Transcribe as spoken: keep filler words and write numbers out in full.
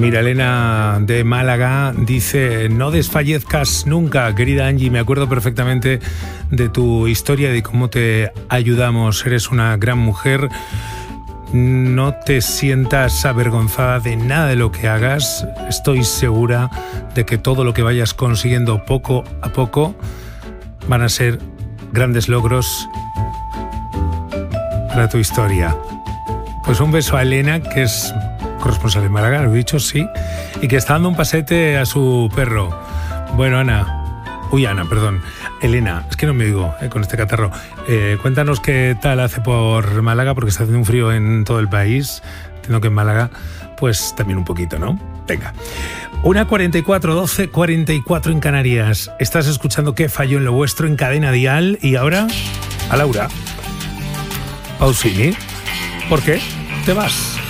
Mira, Elena de Málaga dice: no desfallezcas nunca, querida Angie, me acuerdo perfectamente de tu historia y de cómo te ayudamos, eres una gran mujer, no te sientas avergonzada de nada de lo que hagas, estoy segura de que todo lo que vayas consiguiendo poco a poco van a ser grandes logros para tu historia. Pues un beso a Elena, que es corresponsal de Málaga, lo he dicho, sí, y que está dando un pasete a su perro. Bueno, Ana, uy, Ana, perdón, Elena, es que no me digo eh, con este catarro. Eh, cuéntanos qué tal hace por Málaga, porque está haciendo un frío en todo el país. Entiendo que en Málaga, pues también un poquito, ¿no? Venga. una cuarenta y cuatro, doce cuarenta y cuatro en Canarias. Estás escuchando Qué falló en lo vuestro en Cadena Dial. Y ahora, a Laura Pausini. ¿Por qué te vas?